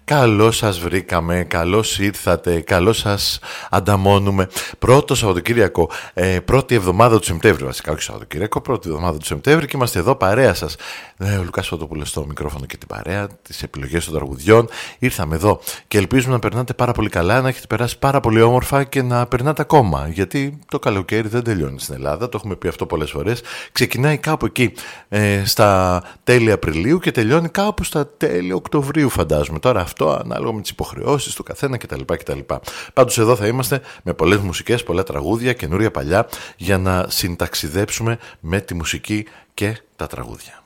Καλώς σας βρήκαμε, καλώς ήρθατε, καλώς σας ανταμώνουμε. Πρώτο Σαββατοκύριακο, πρώτη εβδομάδα του Σεπτέμβρη, βασικά όχι Σαββατοκύριακο, πρώτη εβδομάδα του Σεπτέμβρη και είμαστε εδώ παρέα σας. Ο Λουκάς Φωτοπούλος στο μικρόφωνο και την παρέα, τις επιλογές των τραγουδιών. Ήρθαμε εδώ και ελπίζουμε να περνάτε πάρα πολύ καλά, να έχετε περάσει πάρα πολύ όμορφα και να περνάτε ακόμα. Γιατί το καλοκαίρι δεν τελειώνει στην Ελλάδα, το έχουμε πει αυτό πολλές φορές. Ξεκινάει κάπου εκεί στα τέλη Απριλίου και τελειώνει κάπου στα τέλη Οκτωβρίου, φαντάζομαι. Τώρα αυτό ανάλογα με τις υποχρεώσεις του καθένα κτλ. Πάντως εδώ θα είμαστε με πολλές μουσικές, πολλά τραγούδια, καινούρια παλιά, για να συνταξιδέψουμε με τη μουσική και τα τραγούδια.